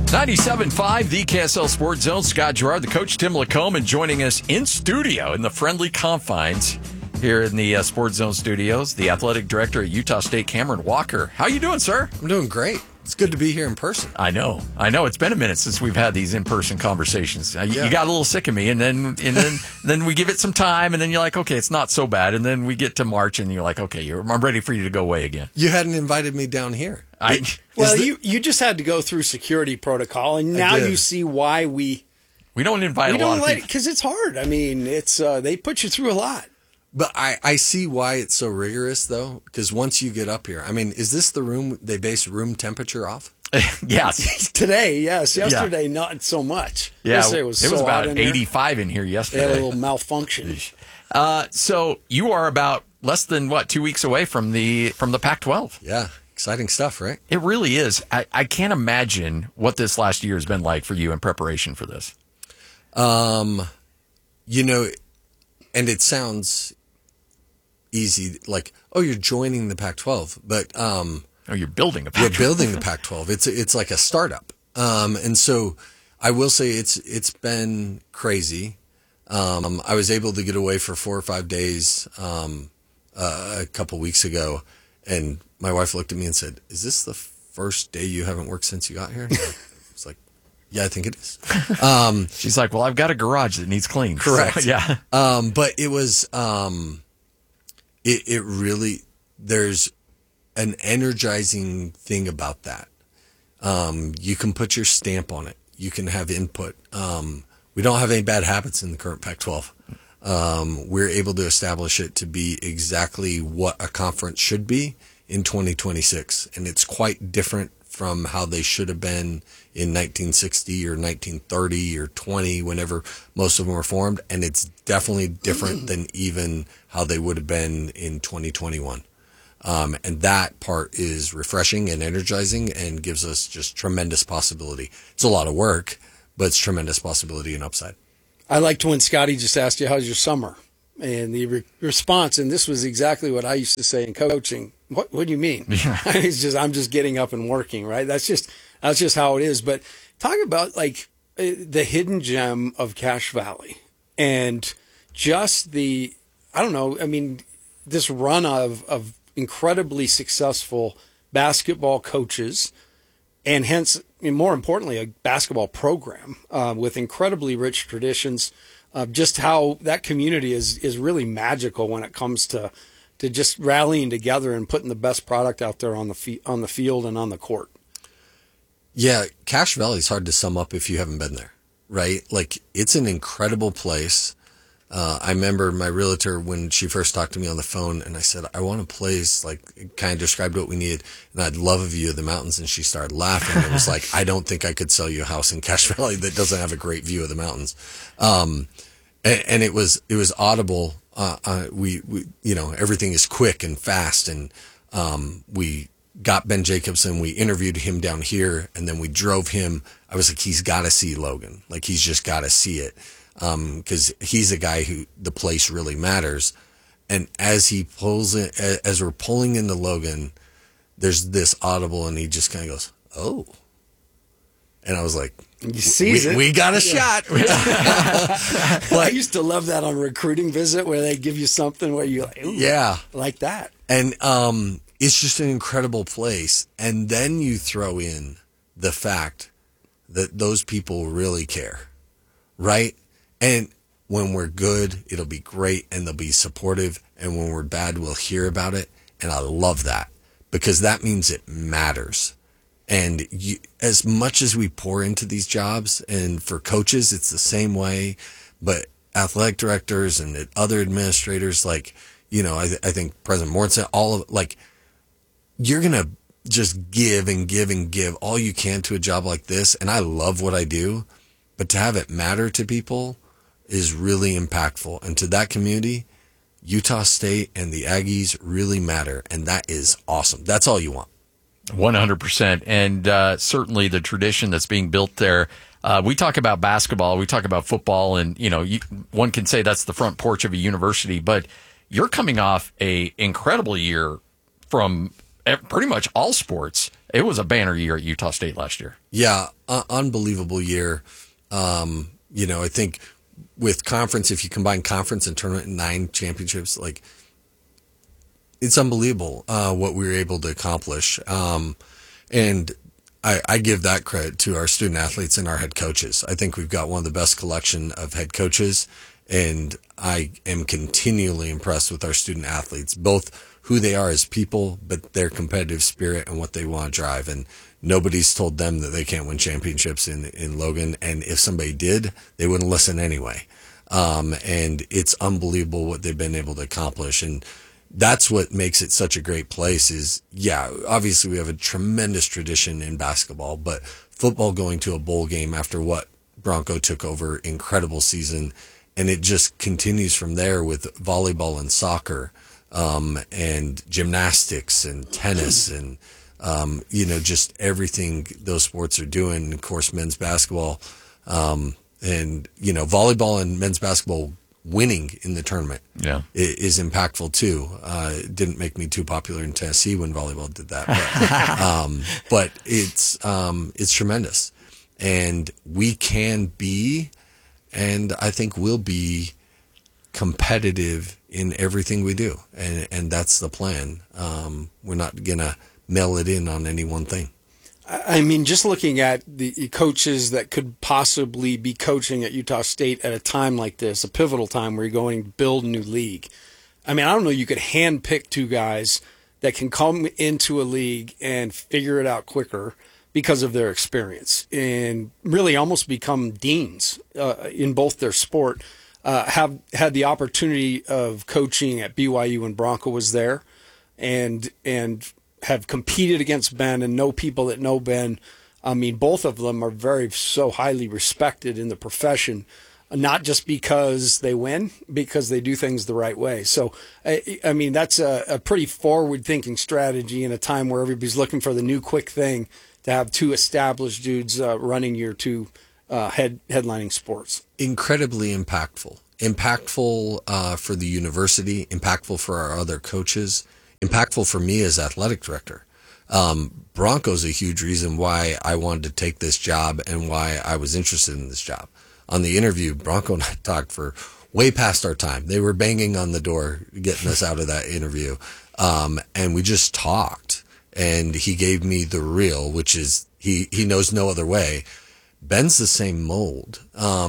97.5, the KSL Sports Zone. Scott Gerard, the coach, Tim Lacombe, and joining us in studio in the friendly confines here in the Sports Zone studios, the athletic director at Utah State, Cameron Walker. How you doing, sir? I'm doing great. It's good to be here in person. I know. It's been a minute since we've had these in-person conversations. You got a little sick of me, and then we give it some time, and then you're like, okay, it's not so bad. And then we get to March, and you're like, okay, I'm ready for you to go away again. You hadn't invited me down here. You just had to go through security protocol, and now you see why we don't invite a lot of people. Because it's hard. I mean, it's they put you through a lot. But I see why it's so rigorous, though, because once you get up here, I mean, is this the room they base room temperature off? Yes. Today, yes. Yesterday, not so much. Yeah, yesterday was it was so about hot 85 in here yesterday. They had a little malfunction. So you are about less than, 2 weeks away from the Pac-12. Yeah, exciting stuff, right? It really is. I can't imagine what this last year has been like for you in preparation for this. And it sounds easy, like, oh, you're joining the Pac-12, but you're building a Pac-12. You're building the Pac-12. It's like a startup, and so I will say it's been crazy. I was able to get away for 4 or 5 days a couple weeks ago, and my wife looked at me and said, "Is this the first day you haven't worked since you got here?" I was like, "Yeah, I think it is." She's like, "Well, I've got a garage that needs cleaned." Correct. So, yeah. But it was, it really, there's an energizing thing about that. You can put your stamp on it. You can have input. We don't have any bad habits in the current Pac-12. We're able to establish it to be exactly what a conference should be in 2026. And it's quite different from how they should have been in 1960 or 1930 or 20, whenever most of them were formed. And it's definitely different than even how they would have been in 2021. And that part is refreshing and energizing and gives us just tremendous possibility. It's a lot of work, but it's tremendous possibility and upside. I liked when Scotty just asked you, how's your summer? And the response, and this was exactly what I used to say in coaching. What do you mean? I'm just getting up and working, right? That's just how it is. But talk about like the hidden gem of Cache Valley and just this run of incredibly successful basketball coaches, and hence, and more importantly, a basketball program with incredibly rich traditions. Just how that community is really magical when it comes to just rallying together and putting the best product out there on the field and on the court. Yeah, Cache Valley is hard to sum up if you haven't been there, right? Like, it's an incredible place. I remember my realtor when she first talked to me on the phone, and I said, I want a place, like, kind of described what we needed, and I'd love a view of the mountains. And she started laughing. It was like, I don't think I could sell you a house in Cache Valley that doesn't have a great view of the mountains. And it was audible. We everything is quick and fast. And, we got Ben Jacobson, we interviewed him down here, and then we drove him. I was like, he's got to see Logan. Like, he's just got to see it. Cause he's a guy who the place really matters. And as he pulls in, as we're pulling into Logan, there's this audible, and he just kind of goes, "Oh," and I was like, we got a shot. I used to love that on a recruiting visit where they give you something where you're like, ooh, yeah, like that. And, it's just an incredible place. And then you throw in the fact that those people really care, right? And when we're good, it'll be great and they'll be supportive. And when we're bad, we'll hear about it. And I love that because that means it matters. And as much as we pour into these jobs, and for coaches, it's the same way, but athletic directors and other administrators, like, I think President Morton, you're going to just give and give and give all you can to a job like this. And I love what I do, but to have it matter to people is really impactful. And to that community, Utah State and the Aggies really matter. And that is awesome. That's all you want. 100%. And certainly the tradition that's being built there. We talk about basketball, we talk about football, and, one can say that's the front porch of a university, but you're coming off a incredible year from pretty much all sports. it was a banner year at Utah State last year. Yeah, unbelievable year. I think with conference, if you combine conference and tournament, 9 championships, like it's unbelievable what we were able to accomplish. And I give that credit to our student athletes and our head coaches. I think we've got one of the best collection of head coaches, and I am continually impressed with our student athletes, both who they are as people, but their competitive spirit and what they want to drive. And nobody's told them that they can't win championships in Logan. And if somebody did, they wouldn't listen anyway. And it's unbelievable what they've been able to accomplish. And that's what makes it such a great place is, yeah, obviously we have a tremendous tradition in basketball, but football going to a bowl game after what Bronco took over, incredible season. And it just continues from there with volleyball and soccer, and gymnastics and tennis and, just everything those sports are doing. Of course, men's basketball, volleyball and men's basketball winning in the tournament is impactful too. It didn't make me too popular in Tennessee when volleyball did that, but it's tremendous, and we can be, and I think we'll be competitive in everything we do. And that's the plan. We're not going to mail it in on any one thing. I mean, just looking at the coaches that could possibly be coaching at Utah State at a time like this, a pivotal time where you're going to build a new league. I mean, I don't know, you could handpick 2 guys that can come into a league and figure it out quicker because of their experience and really almost become deans in both their sport. Have had the opportunity of coaching at BYU when Bronco was there, and have competed against Ben and know people that know Ben. I mean, both of them are so highly respected in the profession, not just because they win, because they do things the right way. So, I mean, that's a pretty forward-thinking strategy in a time where everybody's looking for the new quick thing, to have 2 established dudes running your 2 headlining sports. Incredibly impactful for the university, impactful for our other coaches, impactful for me as athletic director. Bronco's a huge reason why I wanted to take this job and why I was interested in this job. On the interview, Bronco and I talked for way past our time. They were banging on the door, getting us out of that interview. And we just talked, and he gave me the real, which is he knows no other way. Ben's the same mold.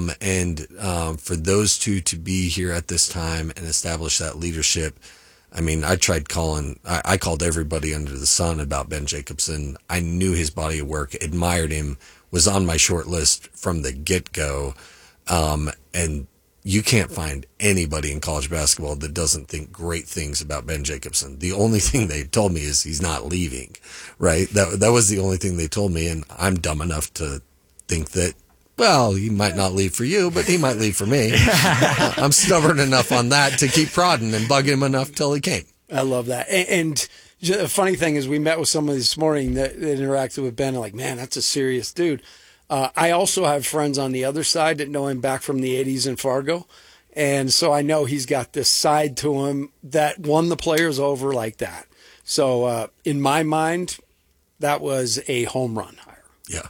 For those 2 to be here at this time and establish that leadership, I mean, I called everybody under the sun about Ben Jacobson. I knew his body of work, admired him, was on my short list from the get-go. And you can't find anybody in college basketball that doesn't think great things about Ben Jacobson. The only thing they told me is he's not leaving, right? That was the only thing they told me, and I'm dumb enough to think that, well, he might not leave for you, but he might leave for me. I'm stubborn enough on that to keep prodding and bugging him enough till he came. I love that. And the funny thing is, we met with somebody this morning that interacted with Ben, and like, man, that's a serious dude. I also have friends on the other side that know him back from the 80s in Fargo. And so I know he's got this side to him that won the players over like that. So in my mind, that was a home run hire. Yeah.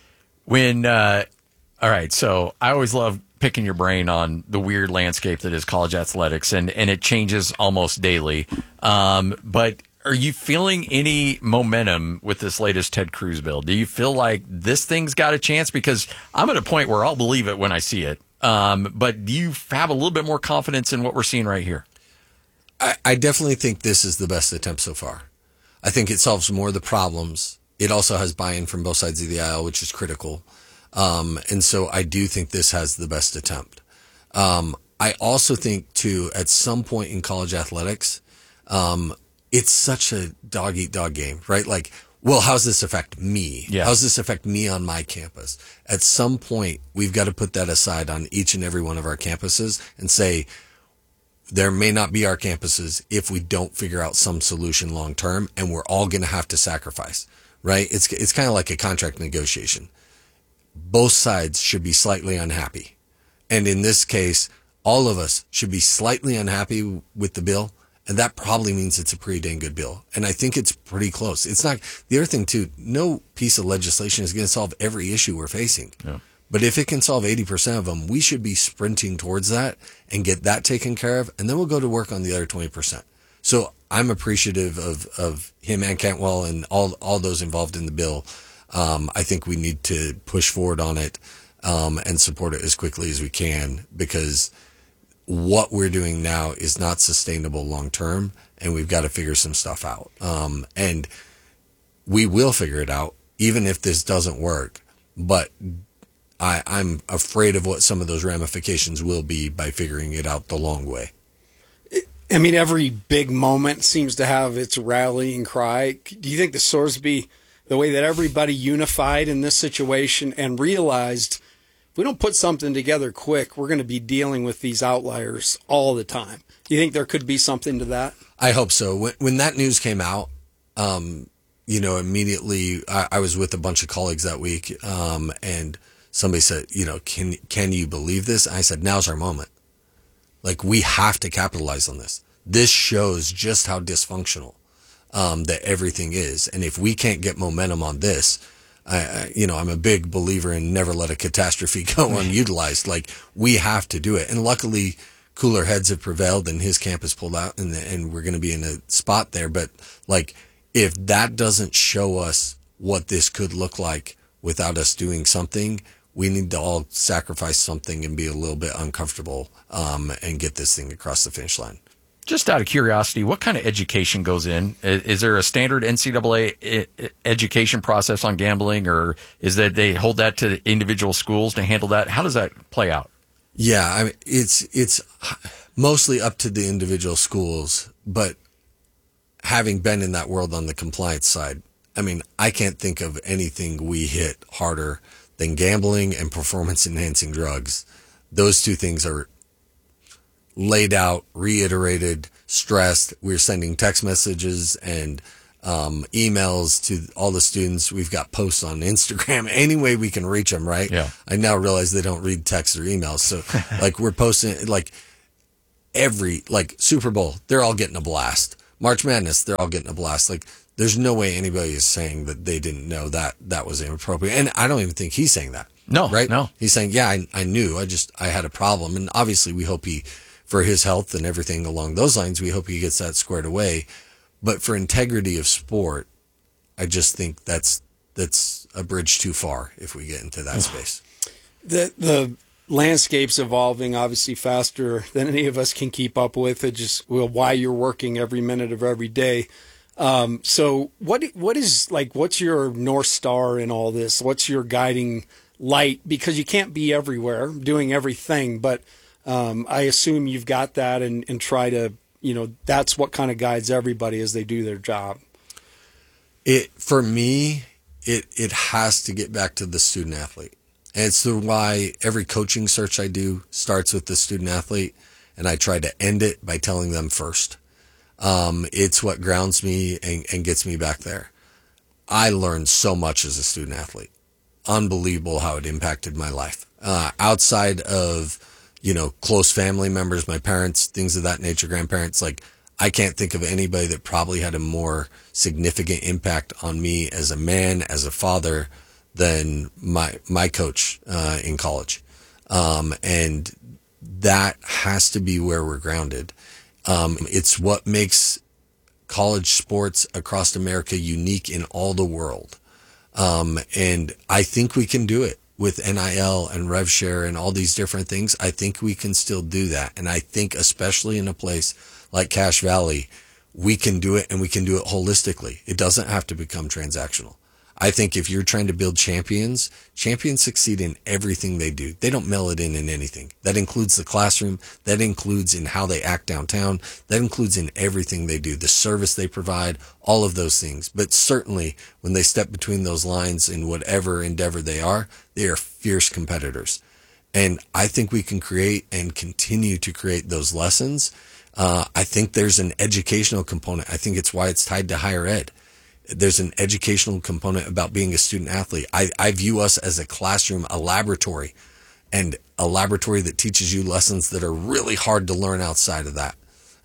All right, so I always love picking your brain on the weird landscape that is college athletics, and it changes almost daily. But are you feeling any momentum with this latest Ted Cruz bill? Do you feel like this thing's got a chance? Because I'm at a point where I'll believe it when I see it. But do you have a little bit more confidence in what we're seeing right here? I definitely think this is the best attempt so far. I think it solves more of the problems. It also has buy-in from both sides of the aisle, which is critical. And so I do think this has the best attempt. I also think, too, at some point in college athletics, it's such a dog-eat-dog game, right? Like, well, how's this affect me? Yeah. How's this affect me on my campus? At some point, we've got to put that aside on each and every one of our campuses and say, there may not be our campuses if we don't figure out some solution long-term, and we're all going to have to sacrifice, right? It's kind of like a contract negotiation. Both sides should be slightly unhappy. And in this case, all of us should be slightly unhappy with the bill And that probably means it's a pretty dang good bill. And I think it's pretty close. It's not, the other thing too, no piece of legislation is going to solve every issue we're facing. Yeah. But if it can solve 80% of them, we should be sprinting towards that and get that taken care of. And then we'll go to work on the other 20%. So I'm appreciative of him and Cantwell and all those involved in the bill. I think we need to push forward on it, and support it as quickly as we can, because what we're doing now is not sustainable long term, and we've got to figure some stuff out. And we will figure it out, even if this doesn't work. But I'm afraid of what some of those ramifications will be by figuring it out the long way. I mean, every big moment seems to have its rallying cry. Do you think the Sorsby, the way that everybody unified in this situation and realized, if we don't put something together quick, we're going to be dealing with these outliers all the time? Do you think there could be something to that? I hope so. When that news came out, immediately I was with a bunch of colleagues that week, and somebody said, can you believe this? I said, now's our moment. Like, we have to capitalize on this. This shows just how dysfunctional that everything is. And if we can't get momentum on this, I'm a big believer in never let a catastrophe go unutilized. Like, we have to do it. And luckily, cooler heads have prevailed and his camp has pulled out, and we're going to be in a spot there. But, like, if that doesn't show us what this could look like without us doing something, we need to all sacrifice something and be a little bit uncomfortable, and get this thing across the finish line. Just out of curiosity, what kind of education goes in? Is there a standard NCAA education process on gambling, or is that they hold that to individual schools to handle that? How does that play out? Yeah, I mean, it's mostly up to the individual schools, but having been in that world on the compliance side, I mean, I can't think of anything we hit harder than gambling and performance-enhancing drugs. Those two things are laid out, reiterated, stressed. We're sending text messages and emails to all the students. We've got posts on Instagram, any way we can reach them, right? Yeah. I now realize they don't read texts or emails. So like, we're posting like Super Bowl, they're all getting a blast. March Madness, they're all getting a blast. Like, there's no way anybody is saying that they didn't know that that was inappropriate. And I don't even think he's saying that. No, right? No. He's saying, yeah, I knew. I had a problem. And obviously we hope for his health and everything along those lines, we hope he gets that squared away. But for integrity of sport, I just think that's a bridge too far if we get into that space. The landscape's evolving obviously faster than any of us can keep up with. It just why you're working every minute of every day. So what is, like, what's your North Star in all this? What's your guiding light? Because you can't be everywhere doing everything, but I assume you've got that and try to, that's what kind of guides everybody as they do their job. For me, it has to get back to the student athlete. And it's why every coaching search I do starts with the student athlete, and I try to end it by telling them first. It's what grounds me and gets me back there. I learned so much as a student athlete. Unbelievable how it impacted my life. Outside of, close family members, my parents, things of that nature, grandparents, like, I can't think of anybody that probably had a more significant impact on me as a man, as a father, than my coach in college. And that has to be where we're grounded. It's what makes college sports across America unique in all the world. And I think we can do it with NIL and rev share and all these different things. I think we can still do that. And I think especially in a place like Cache Valley, we can do it, and we can do it holistically. It doesn't have to become transactional. I think if you're trying to build champions succeed in everything they do. They don't mail it in anything. That includes the classroom. That includes in how they act downtown. That includes in everything they do, the service they provide, all of those things. But certainly when they step between those lines in whatever endeavor they are fierce competitors. And I think we can create and continue to create those lessons. I think there's an educational component. I think it's why it's tied to higher ed. There's an educational component about being a student athlete. I view us as a classroom, a laboratory, and a laboratory that teaches you lessons that are really hard to learn outside of that.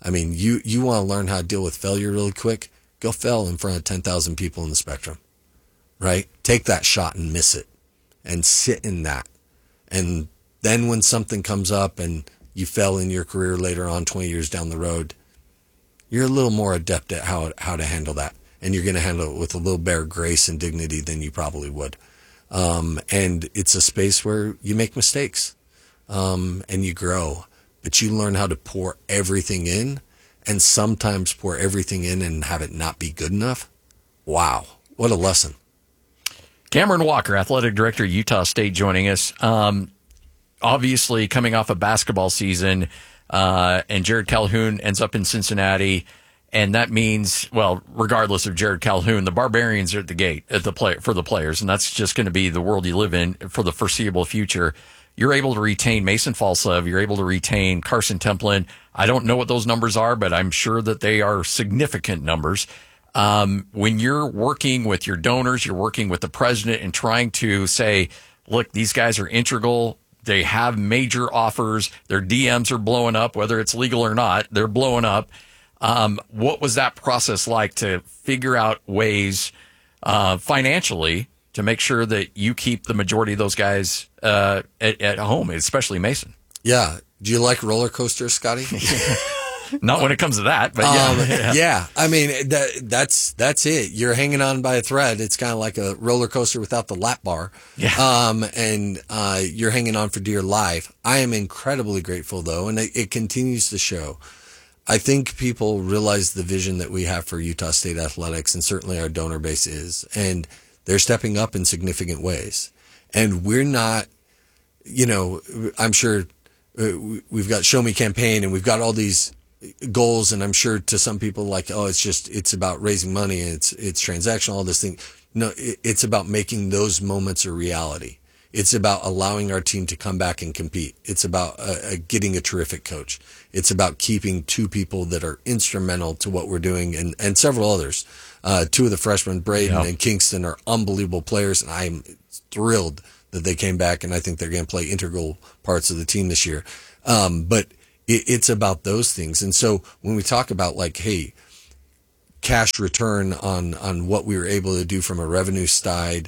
I mean, you want to learn how to deal with failure really quick? Go fail in front of 10,000 people in the Spectrum, right? Take that shot and miss it and sit in that. And then when something comes up and you fail in your career later on, 20 years down the road, you're a little more adept at how to handle that. And you're going to handle it with a little better grace and dignity than you probably would. And it's a space where you make mistakes, and you grow, but you learn how to pour everything in, and sometimes pour everything in and have it not be good enough. Wow. What a lesson. Cameron Walker, athletic director at Utah State, joining us. Obviously coming off a basketball season, and Jared Calhoun ends up in Cincinnati. And that means, well, regardless of Jared Calhoun, the Barbarians are at the gate for the players, and that's just going to be the world you live in for the foreseeable future. You're able to retain Mason Falslev. You're able to retain Carson Templin. I don't know what those numbers are, but I'm sure that they are significant numbers. When you're working with your donors, you're working with the president and trying to say, look, these guys are integral. They have major offers. Their DMs are blowing up, whether it's legal or not. They're blowing up. What was that process like to figure out ways financially to make sure that you keep the majority of those guys at home, especially Mason? Yeah. Do you like roller coasters, Scotty? Not when it comes to that, but yeah. I mean, that's it. You're hanging on by a thread. It's kind of like a roller coaster without the lap bar. Yeah. And you're hanging on for dear life. I am incredibly grateful, though, and it continues to show. I think people realize the vision that we have for Utah State athletics, and certainly our donor base is, and they're stepping up in significant ways. And we're not, I'm sure we've got Show Me campaign and we've got all these goals, and I'm sure to some people like, oh, it's about raising money and it's transactional, all this thing. No, it's about making those moments a reality. It's about allowing our team to come back and compete. It's about getting a terrific coach. It's about keeping two people that are instrumental to what we're doing, and several others. Two of the freshmen, Braden and Kingston, are unbelievable players, and I'm thrilled that they came back, and I think they're going to play integral parts of the team this year. But it's about those things. And so when we talk about like, hey, cash return on what we were able to do from a revenue side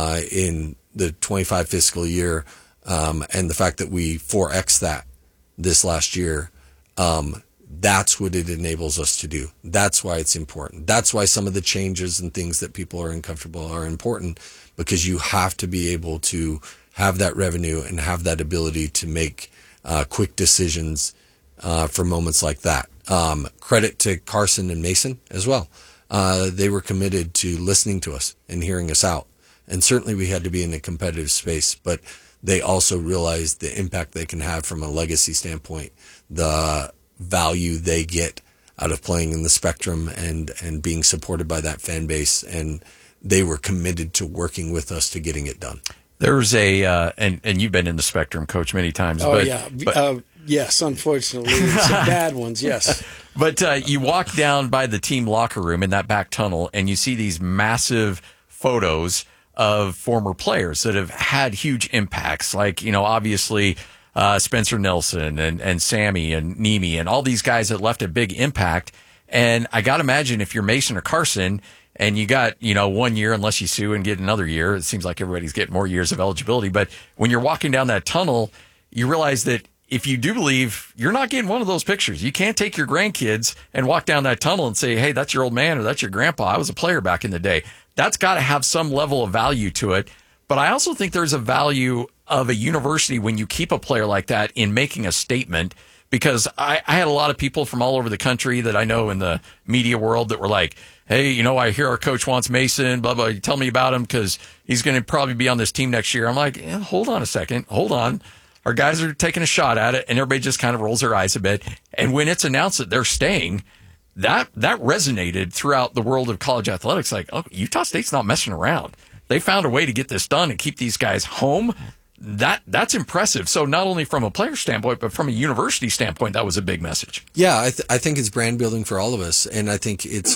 in the 25 fiscal year, and the fact that we 4X that this last year, that's what it enables us to do. That's why it's important. That's why some of the changes and things that people are uncomfortable are important, because you have to be able to have that revenue and have that ability to make quick decisions for moments like that. Credit to Carson and Mason as well. They were committed to listening to us and hearing us out. And certainly we had to be in a competitive space, but they also realized the impact they can have from a legacy standpoint, the value they get out of playing in the Spectrum and being supported by that fan base. And they were committed to working with us to getting it done. There's and you've been in the Spectrum, Coach, many times. Oh, yeah. Yes, unfortunately. Some bad ones, yes. But you walk down by the team locker room in that back tunnel, and you see these massive photos of former players that have had huge impacts, like, obviously Spencer Nelson and Sammy and Nemi and all these guys that left a big impact. And I got to imagine if you're Mason or Carson and you got, 1 year, unless you sue and get another year, it seems like everybody's getting more years of eligibility. But when you're walking down that tunnel, you realize that if you do believe, you're not getting one of those pictures. You can't take your grandkids and walk down that tunnel and say, hey, that's your old man or that's your grandpa. I was a player back in the day. That's got to have some level of value to it. But I also think there's a value of a university when you keep a player like that in making a statement, because I had a lot of people from all over the country that I know in the media world that were like, hey, I hear our coach wants Mason, blah, blah. Tell me about him because he's going to probably be on this team next year. I'm like, hold on a second. Hold on. Our guys are taking a shot at it, and everybody just kind of rolls their eyes a bit. And when it's announced that they're staying, that resonated throughout the world of college athletics. Like, oh, Utah State's not messing around. They found a way to get this done and keep these guys home. That's impressive. So not only from a player standpoint, but from a university standpoint, that was a big message. Yeah, I think it's brand building for all of us, and I think it's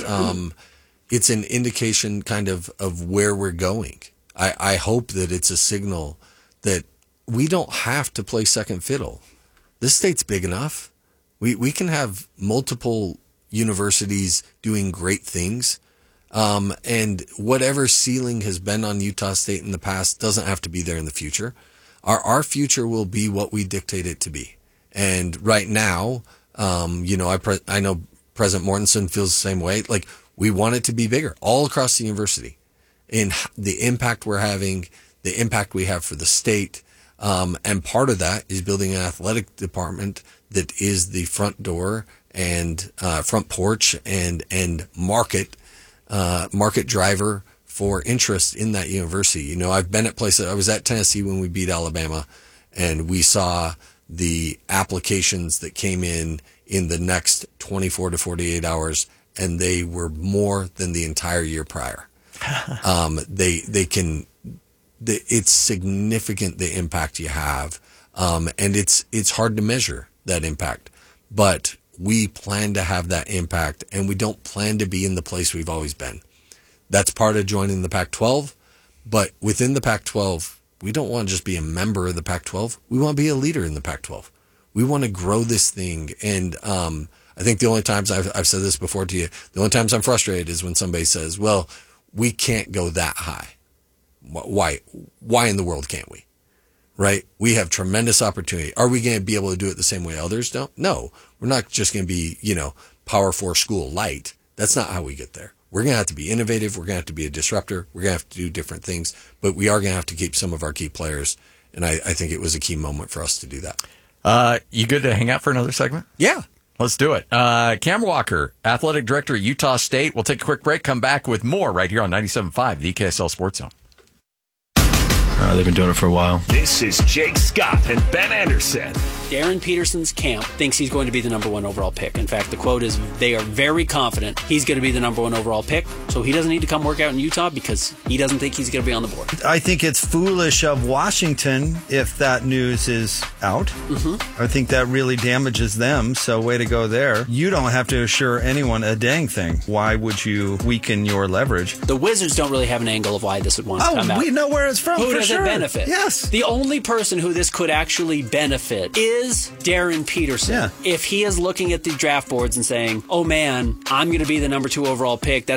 an indication kind of where we're going. I hope that it's a signal that we don't have to play second fiddle. This state's big enough. We can have multiple universities doing great things. And whatever ceiling has been on Utah State in the past doesn't have to be there in the future. Our future will be what we dictate it to be. And right now, I know President Mortensen feels the same way. Like, we want it to be bigger all across the university, in the impact we're having, the impact we have for the state. And part of that is building an athletic department that is the front door and front porch and market driver for interest in that university. I've been at places. I was at Tennessee when we beat Alabama, and we saw the applications that came in the next 24 to 48 hours, and they were more than the entire year prior. It's significant, the impact you have. And it's hard to measure that impact, but we plan to have that impact, and we don't plan to be in the place we've always been. That's part of joining the Pac-12, but within the Pac-12, we don't want to just be a member of the Pac-12. We want to be a leader in the Pac-12. We want to grow this thing. And I think the only times I've said this before to you, the only times I'm frustrated is when somebody says, well, we can't go that high. Why in the world can't we? Right? We have tremendous opportunity. Are we going to be able to do it the same way others don't? No, we're not just going to be, Power 4 school light. That's not how we get there. We're going to have to be innovative. We're going to have to be a disruptor. We're going to have to do different things, but we are going to have to keep some of our key players. And I think it was a key moment for us to do that. You good to hang out for another segment? Yeah. Let's do it. Cam Walker, athletic director at Utah State. We'll take a quick break, come back with more right here on 97.5, the KSL Sports Zone. They've been doing it for a while. This is Jake Scott and Ben Anderson. Darren Peterson's camp thinks he's going to be the number 1 overall pick. In fact, the quote is, they are very confident he's going to be the number 1 overall pick, so he doesn't need to come work out in Utah because he doesn't think he's going to be on the board. I think it's foolish of Washington if that news is out. Mm-hmm. I think that really damages them, so way to go there. You don't have to assure anyone a dang thing. Why would you weaken your leverage? The Wizards don't really have an angle of why this would want to come out. We know where it's from. Who for does sure. it benefit? Yes. The only person who this could actually benefit is Darren Peterson. Yeah. If he is looking at the draft boards and saying, oh man, I'm going to be the number 2 overall pick,